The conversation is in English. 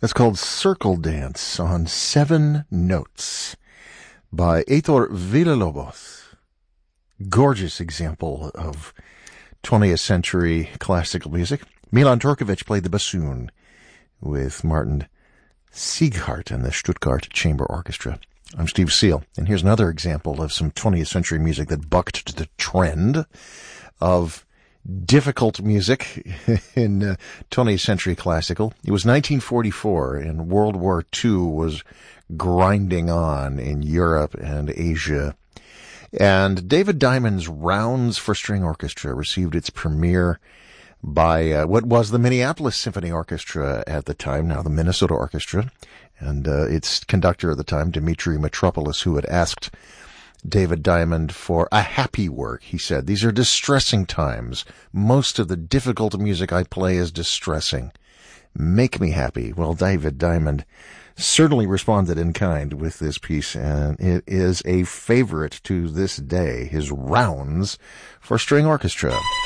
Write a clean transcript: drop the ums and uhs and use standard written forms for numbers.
That's called Circle Dance on 7 Notes by Heitor Villa-Lobos. Gorgeous example of 20th century classical music. Milan Turkovic played the bassoon with Martin Sieghart and the Stuttgart Chamber Orchestra. I'm Steve Seal, and here's another example of some 20th century music that bucked the trend of difficult music in 20th century classical. It was 1944, and World War II was grinding on in Europe and Asia. And David Diamond's Rounds for String Orchestra received its premiere by what was the Minneapolis Symphony Orchestra at the time, now the Minnesota Orchestra, and its conductor at the time, Dimitri Mitropoulos, who had asked David Diamond for a happy work. He said, "These are distressing times. Most of the difficult music I play is distressing. Make me happy." Well, David Diamond certainly responded in kind with this piece, and it is a favorite to this day, his Rounds for String Orchestra.